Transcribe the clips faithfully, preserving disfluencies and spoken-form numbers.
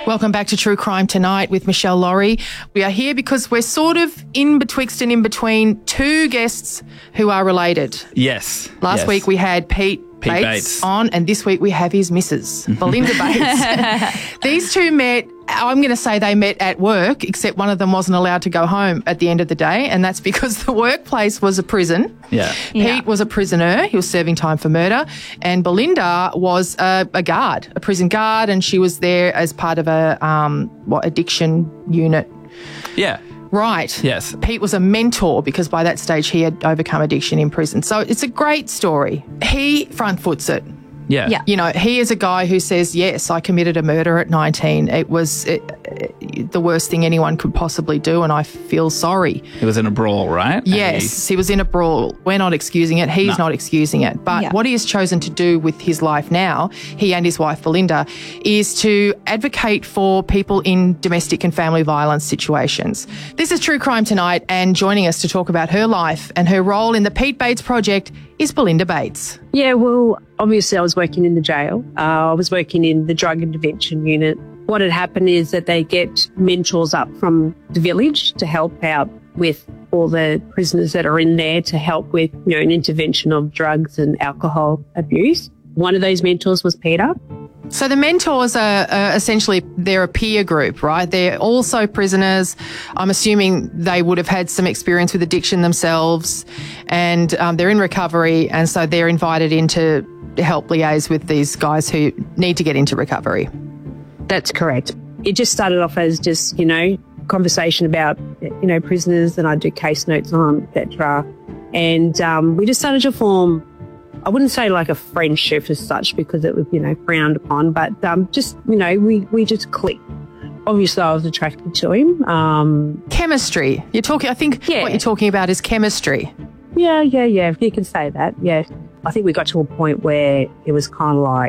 Welcome back to True Crime Tonight with Michelle Laurie. We are here because we're sort of in betwixt and in between two guests who are related. Yes. Last yes. week we had Pete, Pete Bates, Bates on, and this week we have his missus, Belinda Bates. These two met, I'm going to say they met at work, except one of them wasn't allowed to go home at the end of the day, and that's because the workplace was a prison. Yeah. Pete Yeah. was a prisoner. He was serving time for murder. And Belinda was a, a guard, a prison guard, and she was there as part of a um, what addiction unit. Yeah. Right. Yes. Pete was a mentor because by that stage he had overcome addiction in prison. So it's a great story. He front foots it. Yeah. Yeah. You know, he is a guy who says, yes, I committed a murder at nineteen. It was it, it, the worst thing anyone could possibly do, and I feel sorry. He was in a brawl, right? And Yes, he was in a brawl. We're not excusing it. He's No. not excusing it. But Yeah. what he has chosen to do with his life now, he and his wife Belinda, is to advocate for people in domestic and family violence situations. This is True Crime Tonight, and joining us to talk about her life and her role in the Pete Bates Project is Belinda Bates. Yeah, well, obviously I was working in the jail. Uh, I was working in the drug intervention unit. What had happened is that they get mentors up from the village to help out with all the prisoners that are in there to help with, you know, an intervention of drugs and alcohol abuse. One of those mentors was Peter. So the mentors are, are essentially, they're a peer group, right? They're also prisoners. I'm assuming they would have had some experience with addiction themselves, and um, they're in recovery, and so they're invited in to help liaise with these guys who need to get into recovery. That's correct. It just started off as just, you know, conversation about, you know, prisoners, and I do case notes on, et cetera. And um, we just started to form, I wouldn't say like a friendship as such because it was, you know, frowned upon, but um, just, you know, we, we just clicked. Obviously, I was attracted to him. Um, Chemistry. You're talking, I think Yeah. what you're talking about is chemistry. yeah, yeah, yeah, you can say that, yeah. I think we got to a point where it was kind of like,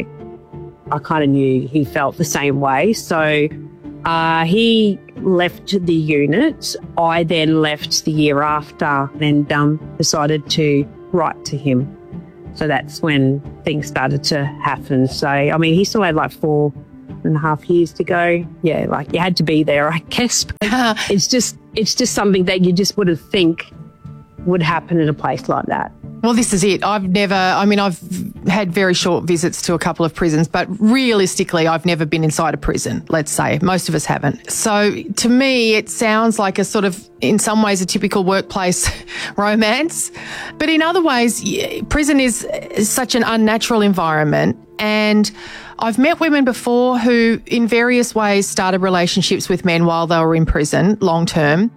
I kind of knew he felt the same way. So uh, he left the unit. I then left the year after and um, decided to write to him. So that's when things started to happen. So, I mean, he still had like four and a half years to go. Yeah, like you had to be there, I guess. But it's just, it's just something that you just wouldn't think would happen in a place like that. Well, this is it. I've never, I mean, I've had very short visits to a couple of prisons, but realistically, I've never been inside a prison, let's say. Most of us haven't. So to me, it sounds like a sort of, in some ways, a typical workplace romance. But in other ways, yeah, prison is, is such an unnatural environment. And I've met women before who, in various ways, started relationships with men while they were in prison, long term.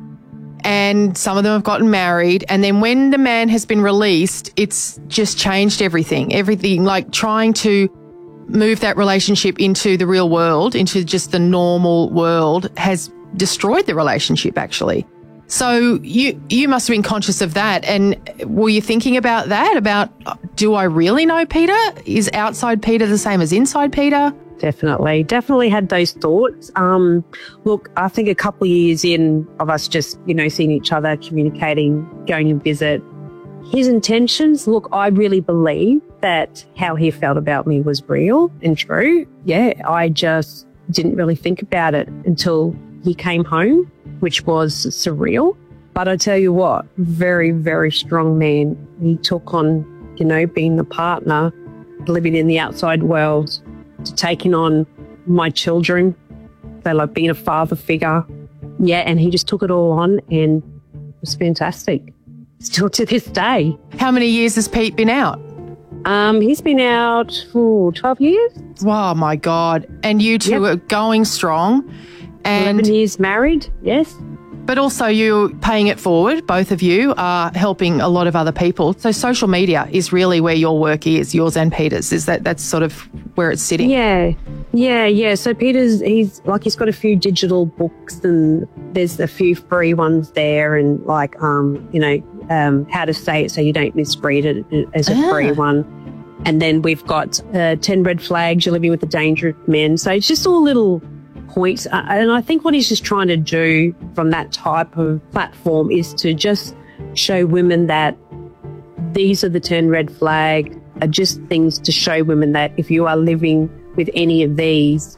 And some of them have gotten married. And then when the man has been released, it's just changed everything. Everything, like trying to move that relationship into the real world, into just the normal world, has destroyed the relationship, actually. So you you must have been conscious of that. And were you thinking about that? About, do I really know Peter? Is outside Peter the same as inside Peter? Definitely, definitely had those thoughts. Um, look, I think a couple of years in of us just, you know, seeing each other, communicating, going and visit, his intentions, look, I really believe that how he felt about me was real and true. Yeah, I just didn't really think about it until he came home, which was surreal. But I tell you what, very, very strong man. He took on, you know, being the partner, living in the outside world, to taking on my children, so like being a father figure. Yeah, and he just took it all on, and it was fantastic. Still to this day. How many years has Pete been out? Um, he's been out for twelve years. Oh, my God. And you two Yep. are going strong. And eleven years married, yes. But also you're paying it forward. Both of you are helping a lot of other people. So social media is really where your work is, yours and Peter's. Is that that's sort of where it's sitting? Yeah, yeah, yeah. So Peter's, he's like, he's got a few digital books, and there's a few free ones there, and like, um, you know, um, how to say it so you don't misread it as a Ah. free one. And then we've got uh, ten red flags, you're living with a dangerous men. So it's just all little points. Uh, and I think what he's just trying to do from that type of platform is to just show women that these are the ten red flag, are just things to show women that if you are living with any of these,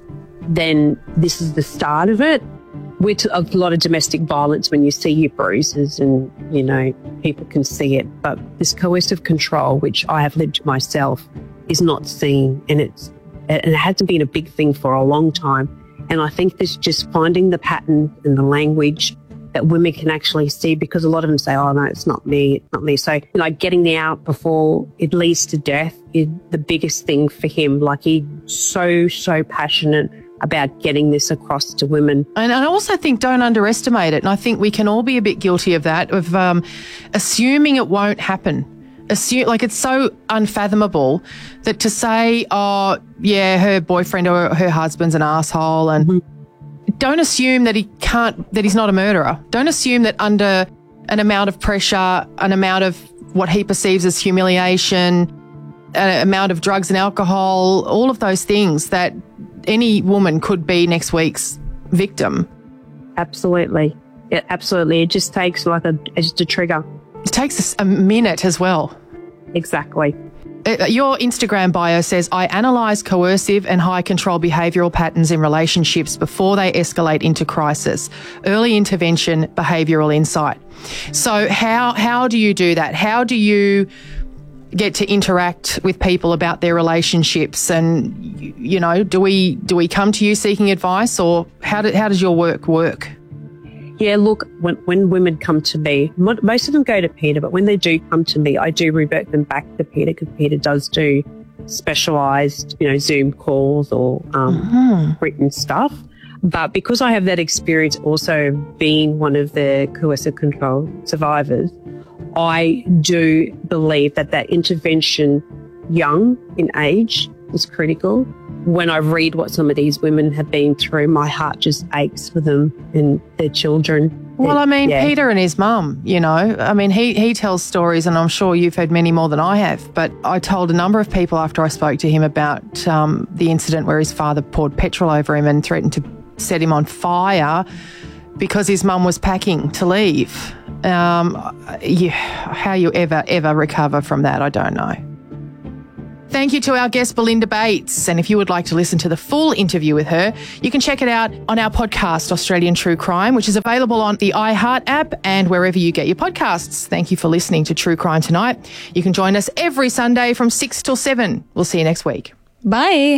then this is the start of it. With a lot of domestic violence, when you see your bruises and, you know, people can see it. But this coercive control, which I have lived myself, is not seen, and it's and it hasn't been a big thing for a long time. And I think this just finding the pattern and the language that women can actually see, because a lot of them say, oh, no, it's not me, it's not me. So, you know, getting the out before it leads to death is the biggest thing for him. Like, he's so, so passionate about getting this across to women. And I also think don't underestimate it. And I think we can all be a bit guilty of that, of um, assuming it won't happen. Assume, like, it's so unfathomable that to say, oh, yeah, her boyfriend or her husband's an asshole, and mm-hmm. don't assume that he can't, that he's not a murderer. Don't assume that under an amount of pressure, an amount of what he perceives as humiliation, an amount of drugs and alcohol, all of those things, that any woman could be next week's victim. Absolutely. Yeah, absolutely. It just takes like a, just a trigger. It takes a minute as well. Exactly. Your Instagram bio says, I analyse coercive and high control behavioural patterns in relationships before they escalate into crisis. Early intervention, behavioural insight. So how how do you do that? How do you get to interact with people about their relationships? And, you know, do we do we come to you seeking advice, or how, do, how does your work work? Yeah, look, when, when women come to me, most of them go to Peter, but when they do come to me, I do revert them back to Peter, because Peter does do specialised, you know, Zoom calls or um, mm-hmm. written stuff. But because I have that experience also being one of the coercive control survivors, I do believe that that intervention young in age is critical. When I read what some of these women have been through, my heart just aches for them and their children. Well, I mean, yeah. Peter and his mum, you know, I mean, he, he tells stories, and I'm sure you've heard many more than I have. But I told a number of people after I spoke to him about um, the incident where his father poured petrol over him and threatened to set him on fire because his mum was packing to leave. Um, yeah, how you ever, ever recover from that, I don't know. Thank you to our guest, Belinda Bates. And if you would like to listen to the full interview with her, you can check it out on our podcast, Australian True Crime, which is available on the iHeart app and wherever you get your podcasts. Thank you for listening to True Crime Tonight. You can join us every Sunday from six till seven. We'll see you next week. Bye.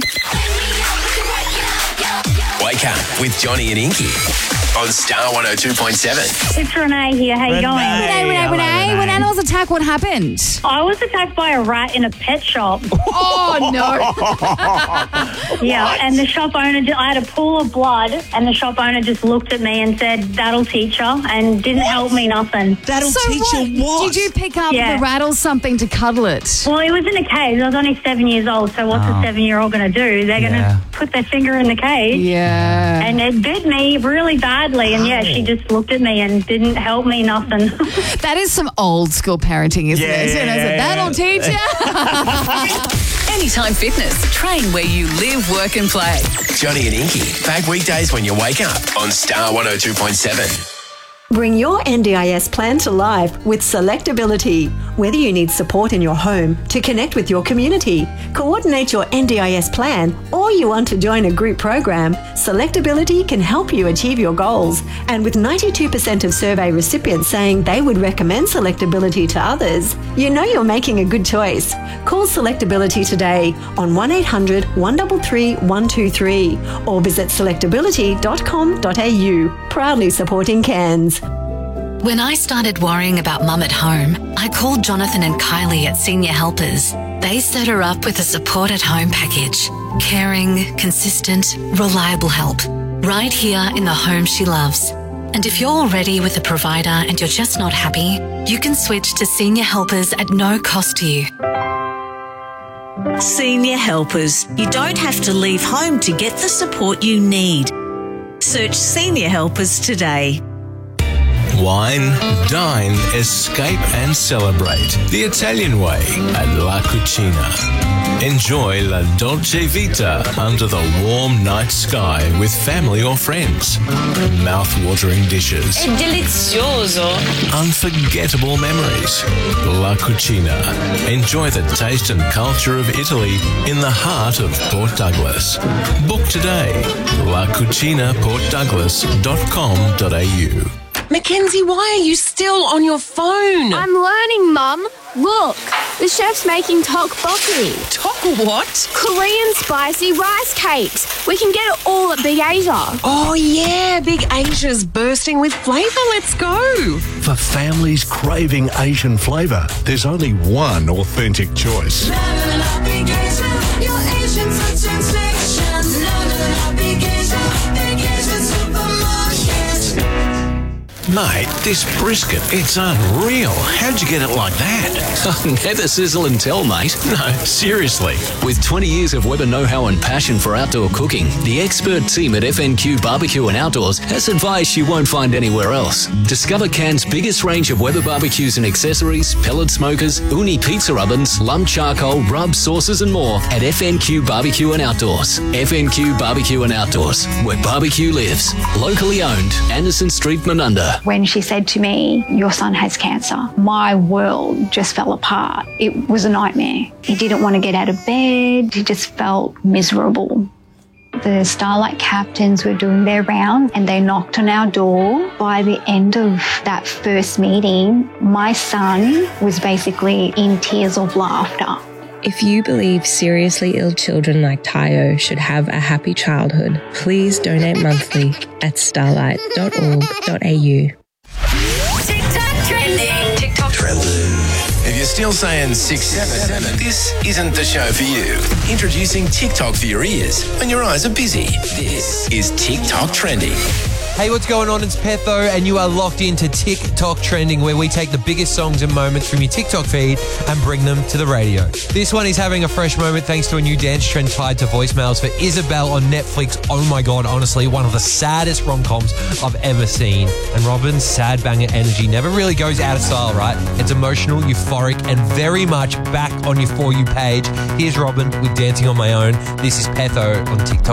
Wake up with Johnny and Inky on Star one oh two point seven. It's Renee here. How you going? Renee, Renee, Renee. When animals attack, what happened? I was attacked by a rat in a pet shop. Oh, no. Yeah, and the shop owner, I had a pool of blood, and the shop owner just looked at me and said, that'll teach her, and didn't what? help me nothing. That'll so teach what? you what? Did you pick up yeah. the rat or something to cuddle it? Well, it was in a cage. I was only seven years old, so what's oh. a seven-year-old going to do? They're yeah. going to put their finger in the cage. Yeah. And it bit me really badly, and yeah, she just looked at me and didn't help me nothing. That is some old school parenting, isn't yeah, it? Yeah, yeah, yeah. That'll teach you. Anytime Fitness. Train where you live, work and play. Johnny and Inky, back weekdays when you wake up on Star one oh two point seven. Bring your N D I S plan to life with Selectability. Whether you need support in your home, to connect with your community, coordinate your N D I S plan, or you want to join a group program, Selectability can help you achieve your goals. And with ninety-two percent of survey recipients saying they would recommend Selectability to others, you know you're making a good choice. Call Selectability today on one eight hundred, one three three, one two three or visit selectability dot com dot a u. Proudly supporting Cairns. When I started worrying about mum at home, I called Jonathan and Kylie at Senior Helpers. They set her up with a support at home package. Caring, consistent, reliable help. Right here in the home she loves. And if you're already with a provider and you're just not happy, you can switch to Senior Helpers at no cost to you. Senior Helpers. You don't have to leave home to get the support you need. Search Senior Helpers today. Wine, dine, escape and celebrate the Italian way at La Cucina. Enjoy La Dolce Vita under the warm night sky with family or friends. Mouth-watering dishes. È delizioso. Unforgettable memories. La Cucina. Enjoy the taste and culture of Italy in the heart of Port Douglas. Book today. la cucina port douglas dot com dot a u. Mackenzie, why are you still on your phone? I'm learning, Mum. Look, the chef's making tteokbokki. Tok what? Korean spicy rice cakes. We can get it all at Big Asia. Oh, yeah, Big Asia's bursting with flavour. Let's go. For families craving Asian flavour, there's only one authentic choice. Mate, this brisket, it's unreal. How'd you get it like that? Never sizzle and tell, mate. No, seriously. With twenty years of Weber know-how and passion for outdoor cooking, the expert team at F N Q Barbecue and Outdoors has advice you won't find anywhere else. Discover Cairns' biggest range of Weber barbecues and accessories, pellet smokers, uni pizza ovens, lump charcoal, rub, sauces and more at F N Q Barbecue and Outdoors. F N Q Barbecue and Outdoors, where barbecue lives. Locally owned, Anderson Street, Menunda. When she said to me, your son has cancer, my world just fell apart. It was a nightmare. He didn't want to get out of bed. He just felt miserable. The Starlight captains were doing their round and they knocked on our door. By the end of that first meeting, my son was basically in tears of laughter. If you believe seriously ill children like Tayo should have a happy childhood, please donate monthly at starlight dot org dot a u. TikTok trending. TikTok trending. If you're still saying six seven, this isn't the show for you. Introducing TikTok for your ears when your eyes are busy. This is TikTok trending. Hey, what's going on? It's Petho, and you are locked into TikTok Trending, where we take the biggest songs and moments from your TikTok feed and bring them to the radio. This one is having a fresh moment thanks to a new dance trend tied to voicemails for Isabel on Netflix. Oh my God, honestly, one of the saddest rom-coms I've ever seen. And Robin's sad banger energy never really goes out of style, right? It's emotional, euphoric, and very much back on your For You page. Here's Robin with Dancing on My Own. This is Petho on TikTok